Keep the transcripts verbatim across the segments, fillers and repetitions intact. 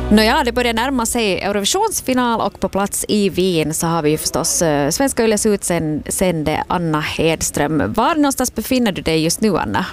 Nåja, det börjar närma sig Eurovisionsfinal och på plats i Wien så har vi ju förstås uh, Svenska Yles utsände Anna Hedström. Var någonstans befinner du dig just nu, Anna?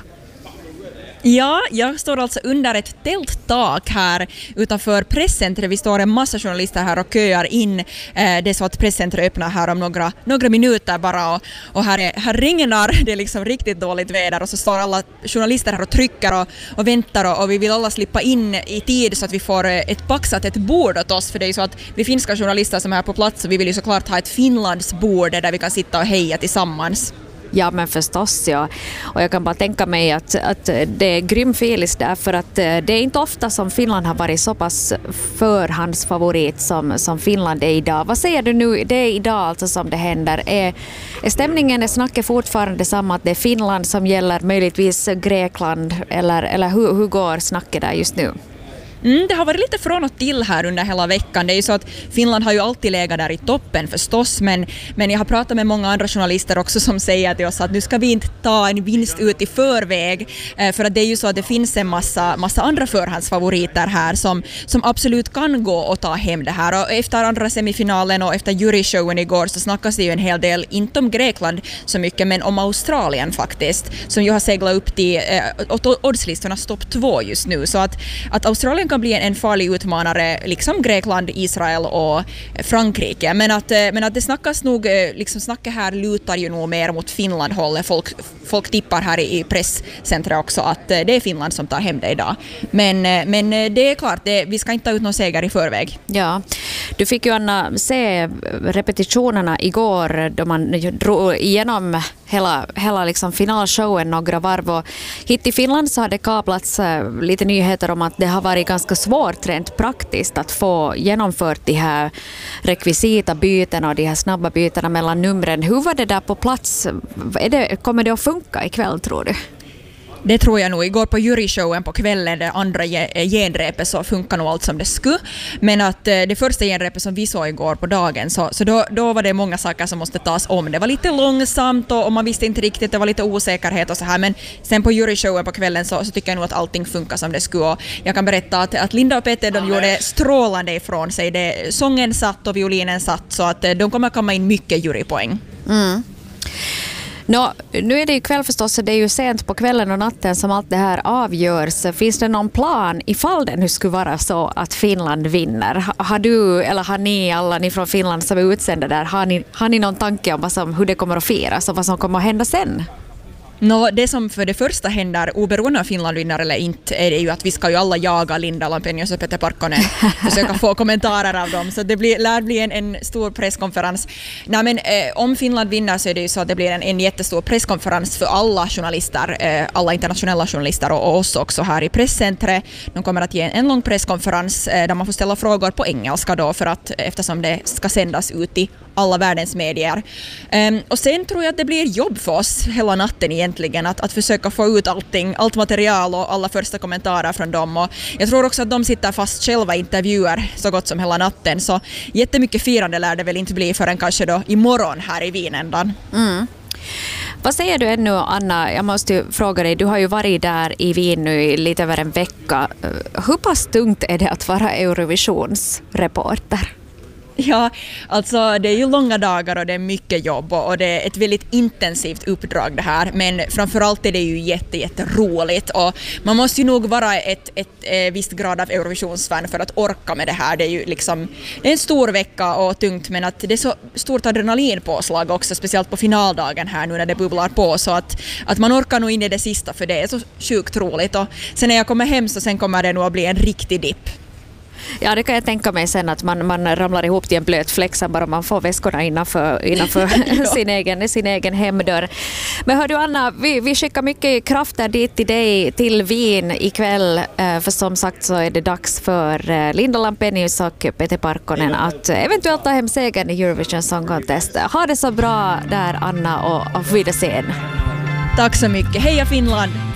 Ja, jag står alltså under ett tälttak här utanför presscentret. Vi står en massa journalister här och köar in. Eh, det är så att presscentret öppnar här om några, några minuter bara och, och här, är, här regnar det är liksom riktigt dåligt väder och så står alla journalister här och trycker och, och väntar och, och vi vill alla slippa in i tid så att vi får ett paxat ett bord åt oss, för det är så att vi finska journalister som är här på plats och vi vill ju såklart ha ett Finlands bord där vi kan sitta och heja tillsammans. Ja, men förstås, ja. Och jag kan bara tänka mig att, att det är grym filis där, för att det är inte ofta som Finland har varit så pass förhandsfavorit som, som Finland är idag. Vad säger du nu? Det är idag alltså som det händer. Är, är stämningen, är snacket fortfarande samma att det är Finland som gäller, möjligtvis Grekland, eller, eller hur, hur går snacket där just nu? Mm, det har varit lite från och till här under hela veckan. Det är ju så att Finland har ju alltid legat där i toppen förstås, men, men jag har pratat med många andra journalister också som säger till oss att nu ska vi inte ta en vinst ut i förväg, eh, för att det är ju så att det finns en massa, massa andra förhandsfavoriter här som, som absolut kan gå och ta hem det här. Och efter andra semifinalen och efter juryshowen igår så snackas det ju en hel del, inte om Grekland så mycket, men om Australien faktiskt, som ju har seglat upp till eh, oddslistornas topp två just nu. Så att, att Australien kan bli en farlig utmanare, liksom Grekland, Israel och Frankrike. Men att, men att det snackas nog, liksom snacket här lutar ju nog mer mot Finland-hållet. Folk, folk tippar här i presscentret också att det är Finland som tar hem det idag. Men, men det är klart, det, vi ska inte ta ut någon seger i förväg. Ja, du fick ju, Anna, se repetitionerna igår då man drog igenom hela, hela liksom finalshowen några varv, och hit i Finland så har det kablats lite nyheter om att det har varit ganska svårt rent praktiskt att få genomfört de här rekvisita bytena och de här snabba bytena mellan numren. Hur var det där på plats? Är det, kommer det att funka ikväll, tror du? Det tror jag nog. Igår på juryshowen på kvällen, det andra genrepet, så funkar nog allt som det skulle. Men att det första genrepet som vi såg igår på dagen, så, så då, då var det många saker som måste tas om. Det var lite långsamt och, och man visste inte riktigt, det var lite osäkerhet och så här. Men sen på juryshowen på kvällen så, så tycker jag nog att allting funkar som det skulle. Och jag kan berätta att, att Linda och Peter, de gjorde strålande ifrån sig. Det, sången satt och violinen satt, så att de kommer komma in mycket jurypoäng. Mm. Nå, nu är det ju kväll förstås, så det är ju sent på kvällen och natten som allt det här avgörs. Finns det någon plan ifall det nu skulle vara så att Finland vinner? Har du, eller har ni, alla ni från Finland som är utsända där, har ni, har ni någon tanke om vad som, hur det kommer att firas och vad som kommer att hända sen? No, det som för det första händer, oberoende av Finland vinner eller inte, är det ju att vi ska ju alla jaga Linda Lampenius och Peter Parkkonen, försöka få kommentarer av dem. Så det blir, lär bli en, en stor presskonferens. Nej, men, eh, om Finland vinner så är det ju så att det blir en, en jättestor presskonferens för alla journalister, eh, alla internationella journalister och, och oss också här i presscentret. De kommer att ge en, en lång presskonferens eh, där man får ställa frågor på engelska då, för att, eftersom det ska sändas ut i alla världens medier. Um, och sen tror jag att det blir jobb för oss hela natten egentligen, att, att försöka få ut allting, allt material och alla första kommentarer från dem. Och jag tror också att de sitter fast själva i intervjuer så gott som hela natten, så jättemycket firande lär det väl inte bli förrän kanske då imorgon här i Wien ändan. Mm. Vad säger du ännu, Anna? Jag måste ju fråga dig, du har ju varit där i Wien nu i lite över en vecka. Hur pass tungt är det att vara Eurovisionsreporter? Ja, alltså det är ju långa dagar och det är mycket jobb och det är ett väldigt intensivt uppdrag det här, men framförallt är det ju jätte, jätteroligt och man måste ju nog vara ett, ett, ett visst grad av Eurovisionsfan för att orka med det här. Det är ju liksom, det är en stor vecka och tungt, men att det är så stort adrenalinpåslag också, speciellt på finaldagen här nu när det bubblar på, så att, att man orkar nog in i det sista, för det är så sjukt roligt. Och sen när jag kommer hem så sen kommer det nog att bli en riktig dipp. Ja, det kan jag tänka mig sen, att man, man ramlar ihop till en blöt fläck bara man får väskorna innanför, innanför sin, egen, sin egen hemdörr. Men hör du, Anna, vi, vi skickar mycket krafter dit till dig, till Wien ikväll, för som sagt så är det dags för Linda Lampenius och Peter Parkkonen att eventuellt ta hem segern i Eurovision Song Contest. Ha det så bra där, Anna, och auf Wiedersehen. Tack så mycket. Heja Finland!